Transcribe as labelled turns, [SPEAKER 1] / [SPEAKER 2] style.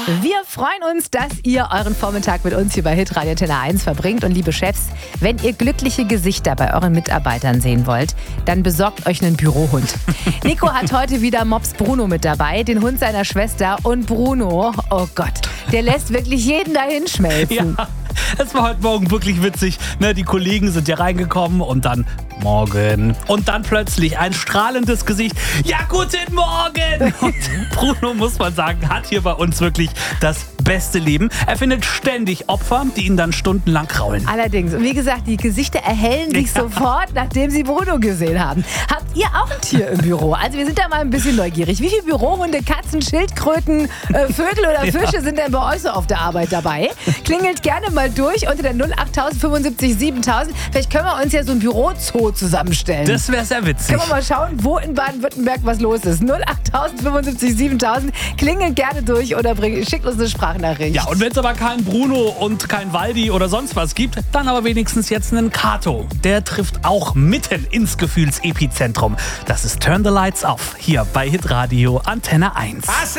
[SPEAKER 1] Wir freuen uns, dass ihr euren Vormittag mit uns hier bei Hitradio Antenne 1 verbringt. Und liebe Chefs, wenn ihr glückliche Gesichter bei euren Mitarbeitern sehen wollt, dann besorgt euch einen Bürohund. Nico hat heute wieder Mops Bruno mit dabei, den Hund seiner Schwester. Und Bruno, oh Gott, der lässt wirklich jeden dahin schmelzen.
[SPEAKER 2] Ja, es war heute Morgen wirklich witzig. Die Kollegen sind ja reingekommen und dann morgen. Und dann plötzlich ein strahlendes Gesicht. Ja, guten Morgen! Und Bruno, muss man sagen, hat hier bei uns wirklich das beste Leben. Er findet ständig Opfer, die ihn dann stundenlang kraulen.
[SPEAKER 1] Allerdings. Und wie gesagt, die Gesichter erhellen sich sofort, nachdem sie Bruno gesehen haben. Habt ihr auch ein Tier im Büro? Also wir sind da mal ein bisschen neugierig. Wie viele Bürohunde, Katzen, Schildkröten, Vögel oder Fische sind denn bei euch so auf der Arbeit dabei? Klingelt gerne mal durch unter der 08000 75 7000. Vielleicht können wir uns ja so ein Bürozoo zusammenstellen.
[SPEAKER 2] Das wäre sehr witzig.
[SPEAKER 1] Können wir mal schauen, wo in Baden-Württemberg was los ist. 08000 75 7000. Klingelt gerne durch oder schickt uns eine Sprachnachricht.
[SPEAKER 2] Ja, und wenn es aber keinen Bruno und kein Waldi oder sonst was gibt, dann aber wenigstens jetzt einen Kato. Der trifft auch mitten ins Gefühlsepizentrum. Das ist Turn the Lights Off hier bei Hitradio Antenne 1.